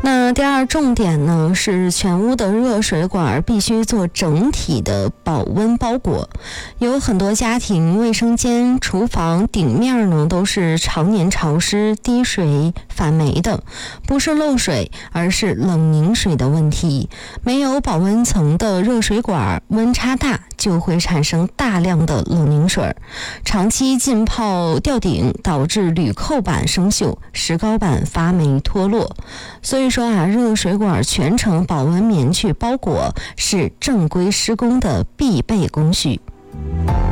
那第二重点呢，是全屋的热水管必须做整体的保温包裹。有很多家庭卫生间、厨房顶面呢都是常年潮湿、滴水反霉的，不是漏水，而是冷凝水的问题。没有保温层的热水管，温差大就会产生大量的冷凝水，长期浸泡吊顶，导致铝扣板生锈、石膏板发霉脱落。所以说啊，热水管全程保温棉去包裹是正规施工的必备工序。